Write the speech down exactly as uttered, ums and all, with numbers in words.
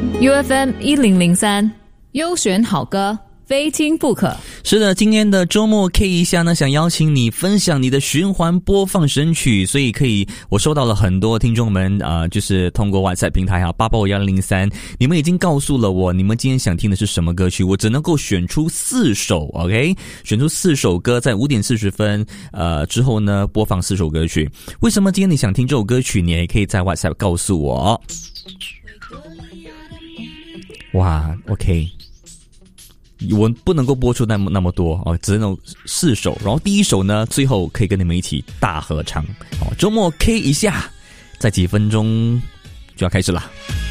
U F M 一零零三，优选好歌，非听不可。 是的，今天的周末 K 一下呢，想邀请你分享你的循环播放神曲，所以可以，我收到了很多听众们啊、呃，就是通过 WhatsApp 平台哈，八八五幺零零三，你们已经告诉了我，你们今天想听的是什么歌曲，我只能够选出四首 ，OK， 选出四首歌，在五点四十分呃之后呢，播放四首歌曲。为什么今天你想听这首歌曲，你也可以在 WhatsApp 告诉我。哇 ，OK。我不能够播出那么那么多哦，只能四首。然后第一首呢，最后可以跟你们一起大合唱。哦，周末 K 一下，在几分钟就要开始了。